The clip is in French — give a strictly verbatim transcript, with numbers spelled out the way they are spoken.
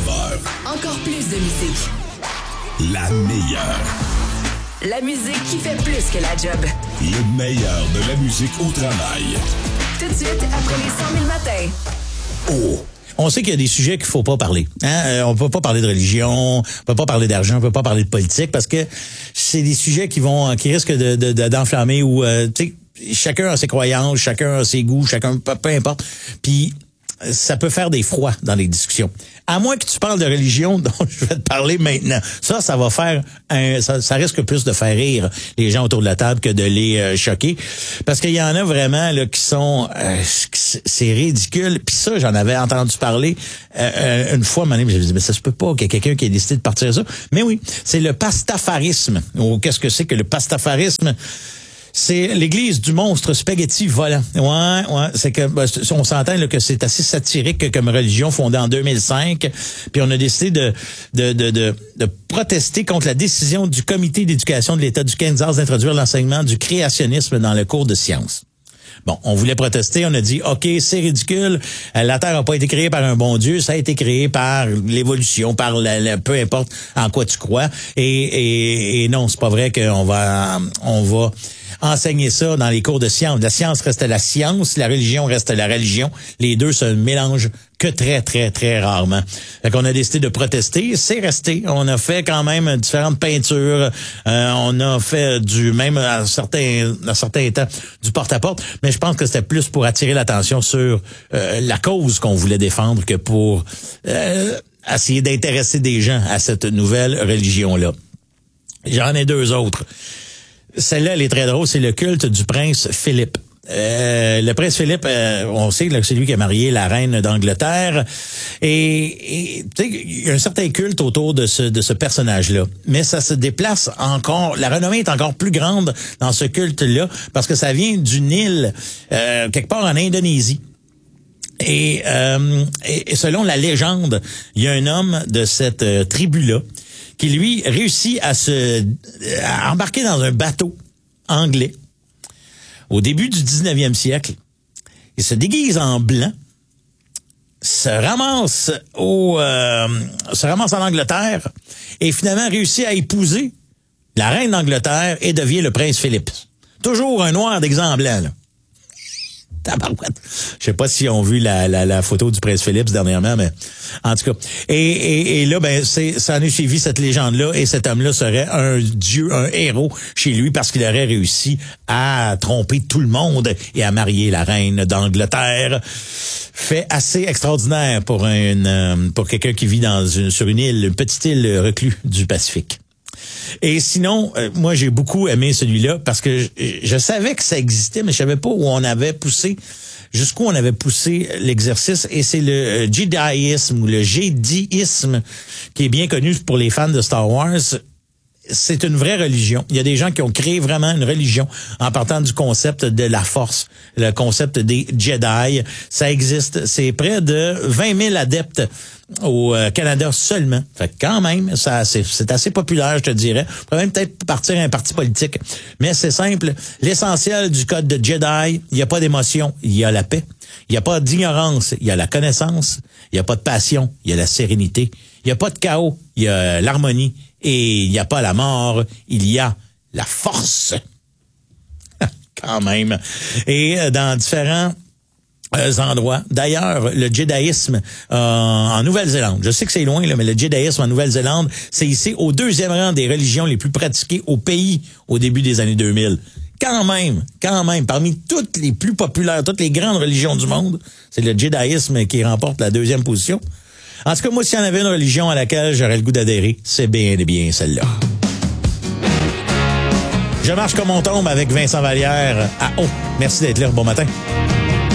heures. Encore plus de musique. La meilleure. La musique qui fait plus que la job. Le meilleur de la musique au travail. Tout de suite, après les cent mille matins. Oh! On sait qu'il y a des sujets qu'il faut pas parler. Hein? Euh, on peut pas parler de religion, on peut pas parler d'argent, on peut pas parler de politique parce que c'est des sujets qui vont, qui risquent de, de, de d'enflammer ou, euh, tu sais, chacun a ses croyances, chacun a ses goûts, chacun, peu, peu importe. Puis ça peut faire des froids dans les discussions. À moins que tu parles de religion dont je vais te parler maintenant. Ça, ça va faire un, ça, ça risque plus de faire rire les gens autour de la table que de les euh, choquer. Parce qu'il y en a vraiment là qui sont, euh, c'est ridicule. Puis ça, j'en avais entendu parler euh, une fois. Je me dit, mais ça se peut pas qu'il y ait quelqu'un qui ait décidé de partir ça. Mais oui, c'est le pastafarisme. Ou qu'est-ce que c'est que le pastafarisme? C'est l'église du monstre spaghetti volant. Ouais, ouais, c'est que ben, on s'entend là, que c'est assez satirique comme religion fondée en deux mille cinq. Puis on a décidé de de de de, de protester contre la décision du comité d'éducation de l'État du Kansas d'introduire l'enseignement du créationnisme dans le cours de sciences. Bon, on voulait protester, on a dit, OK, c'est ridicule, la Terre n'a pas été créée par un bon Dieu, ça a été créé par l'évolution, par la, la, peu importe en quoi tu crois. Et, et, et non, c'est pas vrai qu'on va, on va enseigner ça dans les cours de sciences. La science reste la science, la religion reste la religion. Les deux se mélangent que très, très, très rarement. Fait qu'on a décidé de protester. C'est resté. On a fait quand même différentes peintures. Euh, on a fait du, même à certains, à certains temps, du porte-à-porte. Mais je pense que c'était plus pour attirer l'attention sur euh, la cause qu'on voulait défendre que pour euh, essayer d'intéresser des gens à cette nouvelle religion-là. J'en ai deux autres. Celle-là, elle est très drôle. C'est le culte du prince Philippe. Euh, le prince Philippe, euh, on sait que c'est lui qui a marié la reine d'Angleterre. Et, et tu sais, il y a un certain culte autour de ce, de ce personnage-là. Mais ça se déplace encore. La renommée est encore plus grande dans ce culte-là parce que ça vient d'une île, euh, quelque part en Indonésie. Et, euh, et, et selon la légende, il y a un homme de cette euh, tribu-là qui, lui, réussit à se à embarquer dans un bateau anglais au début du dix-neuvième siècle. Il se déguise en blanc, se ramasse au euh, se ramasse en Angleterre et finalement réussit à épouser la reine d'Angleterre et devient le prince Philippe. Toujours un noir d'exemple blanc, là. Je sais pas si on vu la, la, la photo du prince Philippe dernièrement, mais en tout cas. Et, et, et là, ben, c'est, ça en est suivi cette légende-là, et cet homme-là serait un dieu, un héros chez lui parce qu'il aurait réussi à tromper tout le monde et à marier la reine d'Angleterre. Fait assez extraordinaire pour une, pour quelqu'un qui vit dans une, sur une île, une petite île reclue du Pacifique. Et sinon, euh, moi, j'ai beaucoup aimé celui-là parce que je, je savais que ça existait, mais je savais pas où on avait poussé, jusqu'où on avait poussé l'exercice. Et c'est le Jediisme ou le Jédisme qui est bien connu pour les fans de Star Wars. C'est une vraie religion. Il y a des gens qui ont créé vraiment une religion en partant du concept de la force, le concept des Jedi. Ça existe. C'est près de vingt mille adeptes au Canada seulement. Fait que quand même, ça, c'est, c'est assez populaire, je te dirais. On pourrait même peut-être partir à un parti politique. Mais c'est simple. L'essentiel du code de Jedi, il n'y a pas d'émotion, il y a la paix. Il n'y a pas d'ignorance, il y a la connaissance. Il n'y a pas de passion, il y a la sérénité. Il n'y a pas de chaos, il y a l'harmonie. Et il n'y a pas la mort, il y a la force. Quand même. Et dans différents euh, endroits. D'ailleurs, le Jédaïsme euh, en Nouvelle-Zélande, je sais que c'est loin, là, mais le Jédaïsme en Nouvelle-Zélande, c'est ici au deuxième rang des religions les plus pratiquées au pays au début des années deux mille. Quand même, quand même, parmi toutes les plus populaires, toutes les grandes religions du monde, c'est le Jédaïsme qui remporte la deuxième position. En tout cas, moi, s'il y en avait une religion à laquelle j'aurais le goût d'adhérer, c'est bien, bien celle-là. Je marche comme on tombe avec Vincent Vallière à haut. Merci d'être là. Bon matin.